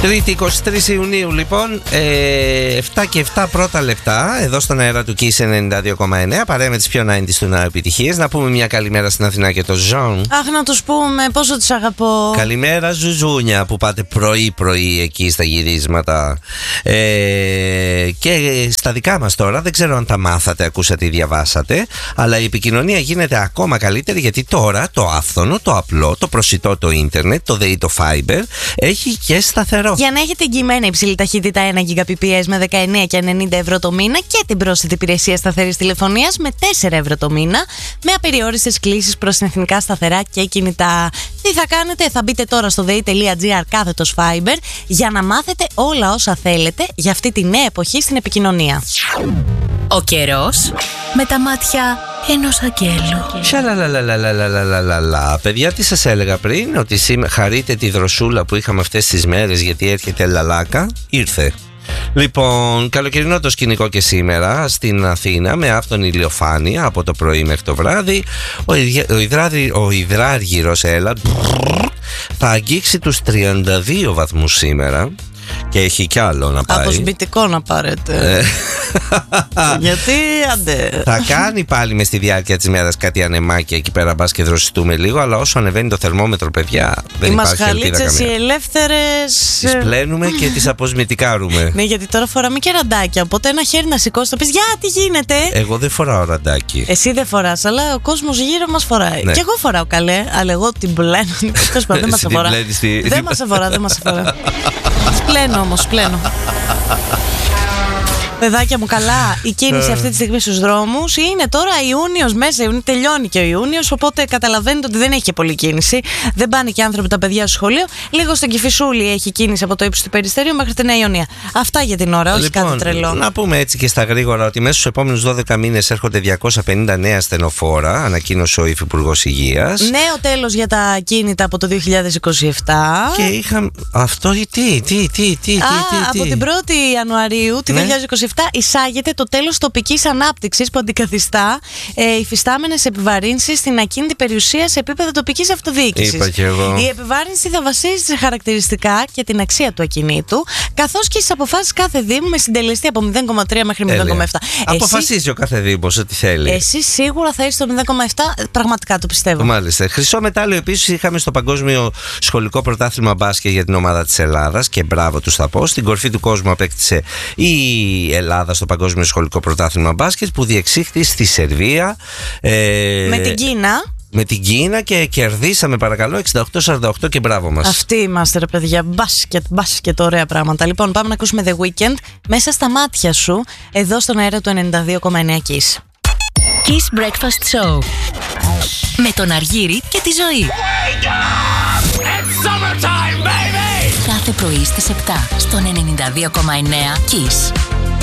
Τρίτη 23 Ιουνίου λοιπόν, 7 και 7 πρώτα λεπτά εδώ στον αέρα του Kiss 92,9. Παρέα με τις πιο 90's του ναού επιτυχίες. Να πούμε μια καλημέρα στην Αθηνά και το Ζων. Αχ, να τους πούμε πόσο τους αγαπώ. Καλημέρα Ζουζούνια που πάτε πρωί εκεί στα γυρίσματα. Και στα δικά μας τώρα, δεν ξέρω αν τα μάθατε, ακούσατε ή διαβάσατε, αλλά η επικοινωνία γίνεται ακόμα καλύτερη, γιατί τώρα το άφθονο, το απλό, το προσιτό, το ίντερνετ, το ΔΕΗ, το Fiber έχει και σταθερό. Για να έχετε εγγυημένα υψηλή ταχύτητα 1 Gbps με 19 και 90 ευρώ το μήνα και την πρόσθετη υπηρεσία σταθερής τηλεφωνίας με 4 ευρώ το μήνα, με απεριόριστες κλήσεις προς εθνικά σταθερά και κινητά. Τι θα κάνετε? Θα μπείτε τώρα στο dei.gr/Fiber για να μάθετε όλα όσα θέλετε για αυτή τη νέα εποχή στην επικοινωνία. Ο καιρός με τα μάτια ενός αγγέλου. Σαλαλαλαλαλαλαλαλαλα. Παιδιά, τι σας έλεγα πριν? Ότι χαρείτε τη δροσούλα που είχαμε αυτές τις μέρες, γιατί έρχεται λαλάκα. Ήρθε. Λοιπόν, καλοκαιρινό το σκηνικό και σήμερα στην Αθήνα, με άφθονη ηλιοφάνεια από το πρωί μέχρι το βράδυ. Ο υδράργυρος θα αγγίξει τους 32 βαθμούς σήμερα. Και έχει κι άλλο να πάει. Αποσμητικό να πάρετε. Γιατί άντε. Θα κάνει πάλι μες στη διάρκεια της μέρας κάτι ανεμάκια εκεί πέρα, μπας και δροσιστούμε λίγο. Αλλά όσο ανεβαίνει το θερμόμετρο, παιδιά, δεν υπάρχει ελπίδα καμία. Οι μασχαλίτσες οι ελεύθερες τις πλένουμε και τις αποσμητικάρουμε. Ναι, γιατί τώρα φοράμε και ραντάκια. Οπότε ένα χέρι να σηκώσει, το πεις «Γεια, τι γίνεται?» Εγώ δεν φοράω ραντάκι. Εσύ δεν φοράς, αλλά ο κόσμος γύρω μας φοράει. Ναι. Και εγώ φοράω, καλέ, αλλά εγώ την πλένω. Δεν μας αφορά. Δεν μας αφορά, δεν μας αφορά. Πλένω όμως, πλένω. Παιδάκια μου, καλά, η κίνηση αυτή τη στιγμή στους δρόμους είναι τώρα Ιούνιος, μέσα Ιούνιο, τελειώνει και ο Ιούνιος, οπότε καταλαβαίνετε ότι δεν έχει και πολλή κίνηση. Δεν πάνε και άνθρωποι τα παιδιά στο σχολείο. Λίγο στον Κηφισούλη έχει κίνηση από το ύψος του Περιστερίου μέχρι τη Νέα Ιωνία. Αυτά για την ώρα, όχι κάτι τρελό. Να πούμε έτσι και στα γρήγορα ότι μέσα στους επόμενους 12 μήνες έρχονται 250 νέα ασθενοφόρα, ανακοίνωσε ο Υφυπουργός Υγείας. Νέο τέλος για τα κίνητα από το 2027. Και είχαμε. Αυτό τι. Από την 1η Ιανουαρίου του 2027. Εισάγεται το τέλος τοπικής ανάπτυξης που αντικαθιστά υφιστάμενες επιβαρύνσεις στην ακίνητη περιουσία σε επίπεδο τοπικής αυτοδιοίκησης. Είπα και εγώ. Η επιβάρυνση θα βασίζεται σε χαρακτηριστικά και την αξία του ακινήτου, καθώς και στις αποφάσεις κάθε Δήμου με συντελεστή από 0,3 μέχρι 0,7. Αποφασίζει ο κάθε Δήμος ό,τι θέλει. Εσύ σίγουρα θα είσαι στο 0,7, πραγματικά το πιστεύω. Μάλιστα. Χρυσό μετάλλιο επίσης είχαμε στο Παγκόσμιο Σχολικό Πρωτάθλημα Μπάσκετ για την ομάδα της Ελλάδας και μπράβο τους θα πω. Στην κορφή του κόσμου απέκτησε η Ελλάδα στο Παγκόσμιο Σχολικό Πρωτάθλημα Μπάσκετ που διεξήχθη στη Σερβία με την Κίνα. Με την Κίνα και κερδίσαμε, παρακαλώ, 68-48 και μπράβο μας. Αυτοί είμαστε, ρε παιδιά. Μπάσκετ, ωραία πράγματα. Λοιπόν, πάμε να ακούσουμε The Weeknd, Μέσα στα μάτια σου, εδώ στον αέρα του 92,9 Kiss. Kiss Breakfast Show με τον Αργύρη και τη Ζωή. It's summertime, baby! Κάθε πρωί στις 7 στον 92,9 Kiss.